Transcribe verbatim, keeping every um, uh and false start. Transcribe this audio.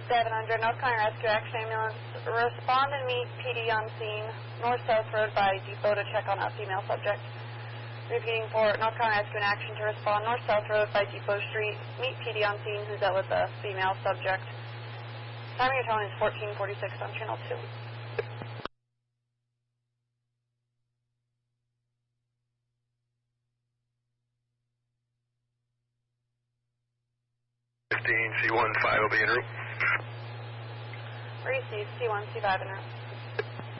seven hundred, North Carolina Rescue Action Ambulance. Respond and meet P D on scene, north-south road by Depot to check on a female subject. Repeating for North Carolina Rescue in Action to respond, north-south road by Depot Street. Meet P D on scene who's out with a female subject. Time of your tone is fourteen forty-six on channel two. fifteen C one five will be en route. Received, C one, C five en route.